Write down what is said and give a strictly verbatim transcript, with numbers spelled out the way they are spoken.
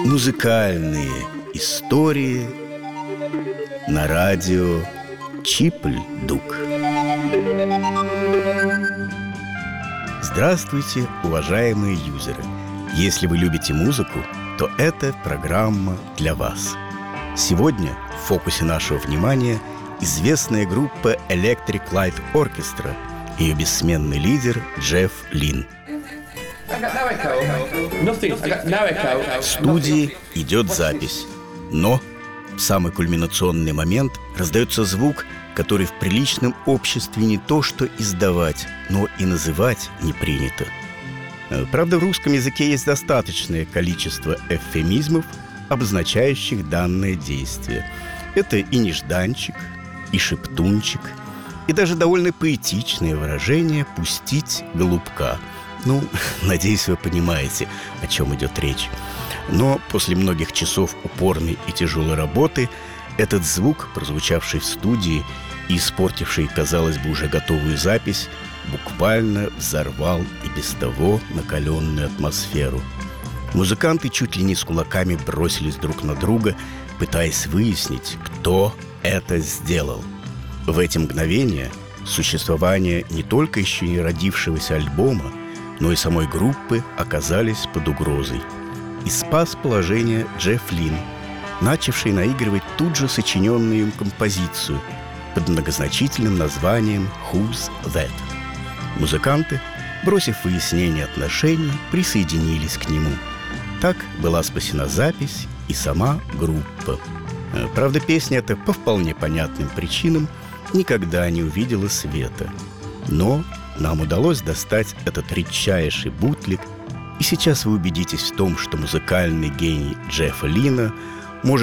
Музыкальные истории на радио Чипль-Дук. Здравствуйте, уважаемые юзеры! Если вы любите музыку, то эта программа для вас. Сегодня в фокусе нашего внимания известная группа Electric Light Orchestra и ее бессменный лидер Джефф Лин. В студии идет запись, но в самый кульминационный момент раздается звук, который в приличном обществе не то что издавать, но и называть не принято. Правда, в русском языке есть достаточное количество эвфемизмов, обозначающих данное действие. Это и нежданчик, и шептунчик, и даже довольно поэтичное выражение «пустить голубка». Ну, надеюсь, вы понимаете, о чем идет речь. Но после многих часов упорной и тяжелой работы этот звук, прозвучавший в студии и испортивший, казалось бы, уже готовую запись, буквально взорвал и без того накаленную атмосферу. Музыканты чуть ли не с кулаками бросились друг на друга, пытаясь выяснить, кто это сделал. В эти мгновения существование не только еще не родившегося альбома, но и самой группы оказались под угрозой. И спас положение Джефф Лин, начавший наигрывать тут же сочиненную им композицию под многозначительным названием «Who's That?». Музыканты, бросив выяснение отношений, присоединились к нему. Так была спасена запись и сама группа. Правда, песня эта по вполне понятным причинам никогда не увидела света. Но нам удалось достать этот редчайший бутлег, и сейчас вы убедитесь в том, что музыкальный гений Джеффа Лина